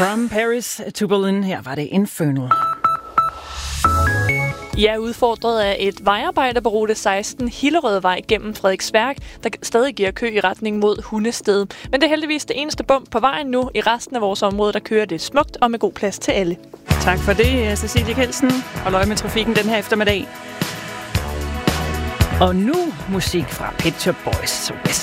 From Paris to Berlin, her var det Infernal. Jeg er udfordret af et vejarbejde på rute 16 Hillerødvej gennem Frederiksværk, der stadig giver kø i retning mod Hundested. Men det er heldigvis det eneste bump på vejen nu. I resten af vores område, der kører det smukt og med god plads til alle. Tak for det, Cecilie Kelsen. Hold øje med trafikken den her eftermiddag. Og nu musik fra Pet Shop Boys.